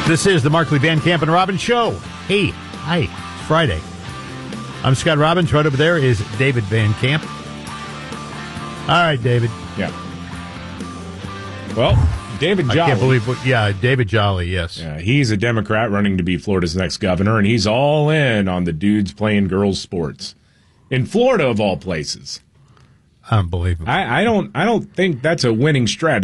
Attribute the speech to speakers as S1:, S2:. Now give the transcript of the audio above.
S1: This is the Markley Van Camp and Robbins Show. Hey, hi, it's Friday. I'm Scott Robbins. Right over there is David Van Camp. All right, David.
S2: Yeah. Well, David Jolly.
S1: I can't believe David Jolly, yes.
S2: Yeah, he's a Democrat running to be Florida's next governor, and he's all in on the dudes playing girls' sports. In Florida, of all places.
S1: Unbelievable.
S2: I don't think that's a winning strategy.